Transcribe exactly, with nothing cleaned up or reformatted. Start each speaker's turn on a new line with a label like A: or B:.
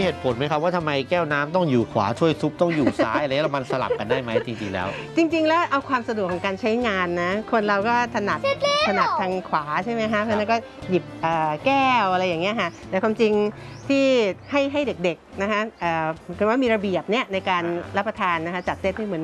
A: เหตุผลไหมครับว่าทำไมแก้วน้ำต้องอยู่ขวาถ้วยซุปต้องอยู่ซ้ายอะไรแล้วมันสลับกันได้ไหมจริงๆแล้ว
B: จริงๆแล้วเอาความสะดวกของการใช้งานนะคนเราก็ถนัดถนัดทางขวาใช่ไหมคะเพราะฉะนั้นก็หยิบแก้วอะไรอย่างเงี้ยค่ะแต่ความจริงที่ให้ให้เด็กๆนะคะคือว่ามีระเบียบเนี่ยในการรับประทานนะคะจัดเซตให้เหมือน